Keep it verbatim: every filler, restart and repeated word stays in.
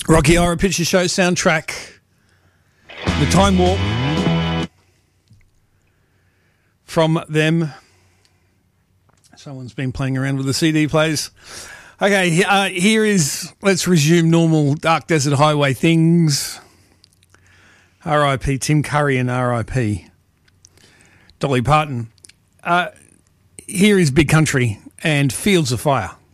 Rocky Horror Picture Show soundtrack, The Time Warp, from them. Someone's been playing around with the C D players. Okay, uh, here is, let's resume normal Dark Desert Highway things. R I P Tim Curry and R I P Dolly Parton. Uh, here is Big Country and Fields of Fire.